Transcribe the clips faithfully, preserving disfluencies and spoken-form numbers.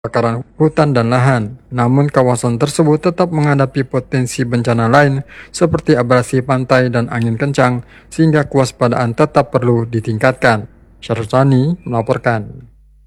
kebakaran hutan dan lahan. Namun kawasan tersebut tetap menghadapi potensi bencana lain seperti abrasi pantai dan angin kencang, sehingga kewaspadaan tetap perlu ditingkatkan. Syarusani melaporkan.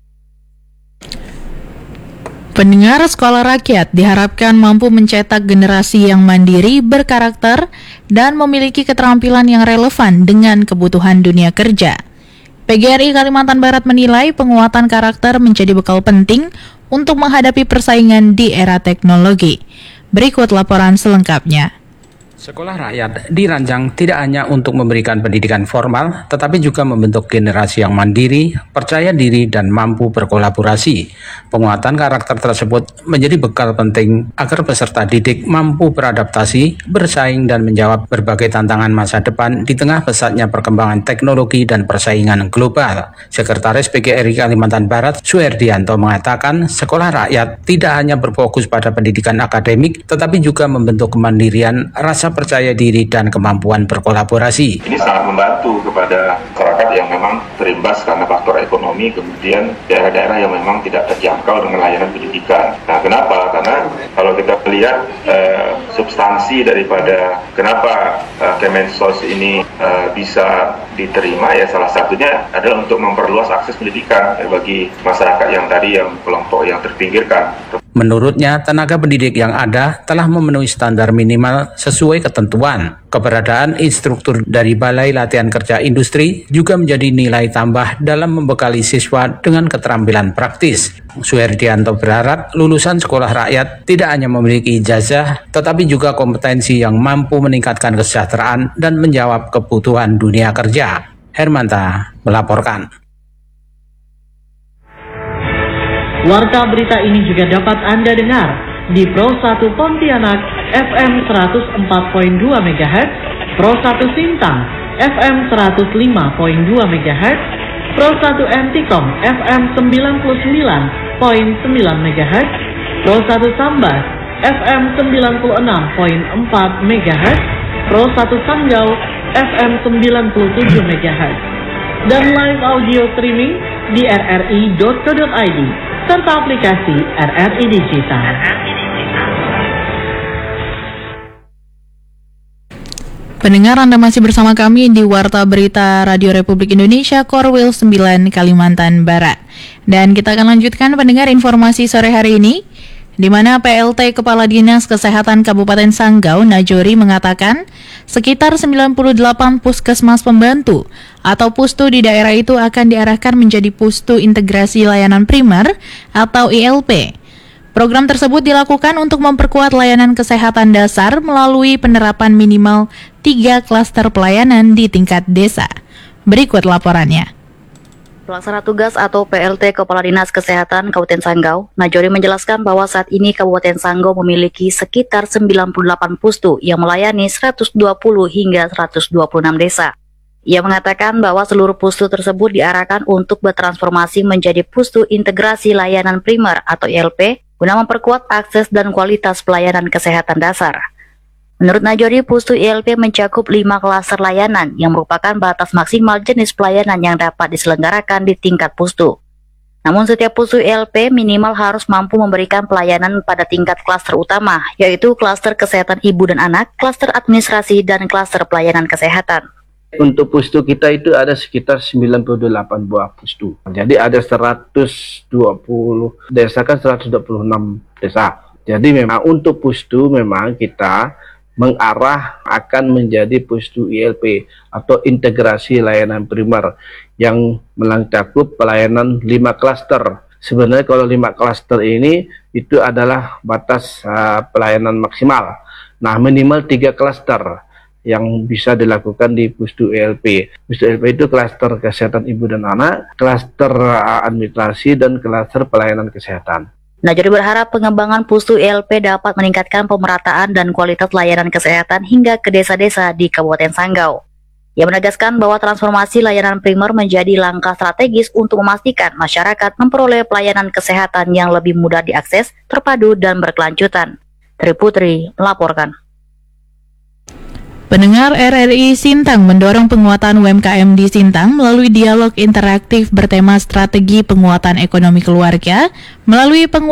Pendengar Sekolah Rakyat diharapkan mampu mencetak generasi yang mandiri, berkarakter, dan memiliki keterampilan yang relevan dengan kebutuhan dunia kerja. P G R I Kalimantan Barat menilai penguatan karakter menjadi bekal penting untuk menghadapi persaingan di era teknologi. Berikut laporan selengkapnya. Sekolah rakyat dirancang tidak hanya untuk memberikan pendidikan formal, tetapi juga membentuk generasi yang mandiri, percaya diri, dan mampu berkolaborasi. Penguatan karakter tersebut menjadi bekal penting agar peserta didik mampu beradaptasi, bersaing, dan menjawab berbagai tantangan masa depan di tengah pesatnya perkembangan teknologi dan persaingan global. Sekretaris P G R I Kalimantan Barat, Suherdianto, mengatakan sekolah rakyat tidak hanya berfokus pada pendidikan akademik, tetapi juga membentuk kemandirian, rasa percaya diri, dan kemampuan berkolaborasi. Ini sangat membantu kepada masyarakat yang memang terimbas karena faktor ekonomi, kemudian daerah-daerah yang memang tidak terjangkau dengan layanan pendidikan. Nah, kenapa? Karena kalau kita lihat eh, substansi daripada kenapa eh, Kemensos ini eh, bisa diterima, ya salah satunya adalah untuk memperluas akses pendidikan eh, bagi masyarakat yang tadi yang kelompok yang terpinggirkan. Menurutnya, tenaga pendidik yang ada telah memenuhi standar minimal sesuai ketentuan. Keberadaan instruktur dari Balai Latihan Kerja Industri juga menjadi nilai tambah dalam membekali siswa dengan keterampilan praktis. Suherdianto berharap lulusan sekolah rakyat tidak hanya memiliki ijazah, tetapi juga kompetensi yang mampu meningkatkan kesejahteraan dan menjawab kebutuhan dunia kerja. Hermanta melaporkan. Warta berita ini juga dapat Anda dengar di Pro satu Pontianak F M seratus empat koma dua megahertz, Pro satu Sintang F M seratus lima koma dua megahertz, Pro satu Antikom F M sembilan puluh sembilan koma sembilan megahertz, Pro satu Sambas F M sembilan puluh enam koma empat megahertz, Pro satu Sanggau F M sembilan puluh tujuh megahertz, dan live audio streaming di r r i dot co dot i d serta aplikasi R R I Digital. Pendengar, Anda masih bersama kami di Warta Berita Radio Republik Indonesia Korwil sembilan Kalimantan Barat. Dan kita akan lanjutkan pendengar informasi sore hari ini, di mana P L T Kepala Dinas Kesehatan Kabupaten Sanggau, Najori, mengatakan sekitar sembilan puluh delapan puskesmas pembantu atau pustu di daerah itu akan diarahkan menjadi pustu integrasi layanan primer atau I L P. Program tersebut dilakukan untuk memperkuat layanan kesehatan dasar melalui penerapan minimal tiga klaster pelayanan di tingkat desa. Berikut laporannya. Pelaksana tugas atau P L T Kepala Dinas Kesehatan Kabupaten Sanggau, Najori, menjelaskan bahwa saat ini Kabupaten Sanggau memiliki sekitar sembilan puluh delapan pustu yang melayani seratus dua puluh hingga seratus dua puluh enam desa. Ia mengatakan bahwa seluruh pustu tersebut diarahkan untuk bertransformasi menjadi pustu integrasi layanan primer atau I L P guna memperkuat akses dan kualitas pelayanan kesehatan dasar. Menurut Najori, pustu I L P mencakup lima klaster layanan yang merupakan batas maksimal jenis pelayanan yang dapat diselenggarakan di tingkat pustu. Namun setiap pustu I L P minimal harus mampu memberikan pelayanan pada tingkat klaster utama, yaitu klaster kesehatan ibu dan anak, klaster administrasi, dan klaster pelayanan kesehatan. Untuk pustu kita itu ada sekitar sembilan puluh delapan buah pustu. Jadi ada seratus dua puluh desa, kan seratus dua puluh enam desa. Jadi memang untuk pustu memang kita mengarah akan menjadi pustu I L P atau integrasi layanan primer yang mencakup pelayanan lima klaster. Sebenarnya kalau lima klaster ini itu adalah batas uh, pelayanan maksimal. Nah, minimal tiga klaster yang bisa dilakukan di pustu I L P. Pustu I L P itu klaster kesehatan ibu dan anak, klaster administrasi, dan klaster pelayanan kesehatan. Najori berharap pengembangan pustu I L P dapat meningkatkan pemerataan dan kualitas layanan kesehatan hingga ke desa-desa di Kabupaten Sanggau. Ia menegaskan bahwa transformasi layanan primer menjadi langkah strategis untuk memastikan masyarakat memperoleh pelayanan kesehatan yang lebih mudah diakses, terpadu, dan berkelanjutan. Tri Putri melaporkan. Pendengar, R R I Sintang mendorong penguatan U M K M di Sintang melalui dialog interaktif bertema strategi penguatan ekonomi keluarga melalui penguatan